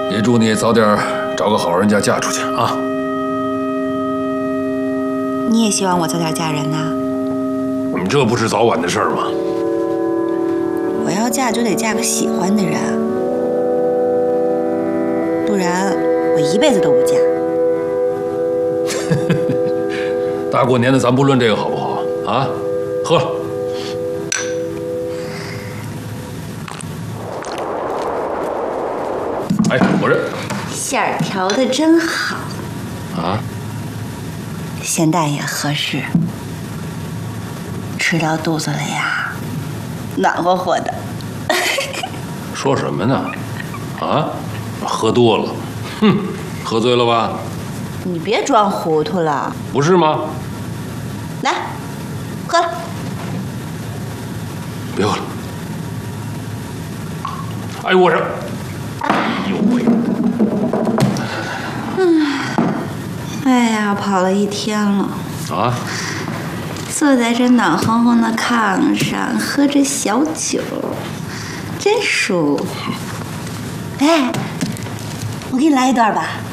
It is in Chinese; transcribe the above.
也祝你早点找个好人家嫁出去啊！ 你也希望我早点嫁人呐？ 这不是早晚的事儿吗？ 我要嫁就得嫁个喜欢的人，不然我一辈子都不嫁。 大过年的，咱不论这个好不好啊？喝了。哎，我这馅儿调的真好啊， 咸淡也合适，吃到肚子里呀，暖和和的。 说什么呢？啊，喝多了，哼，喝醉了吧？ 你别装糊涂了。 不是吗？ 来，喝了。 别喝了。哎，我这，哎呦喂！ 哎呀，跑了一天了啊！ 坐在这暖烘烘的炕上，喝着小酒，真舒服。哎，我给你来一段吧。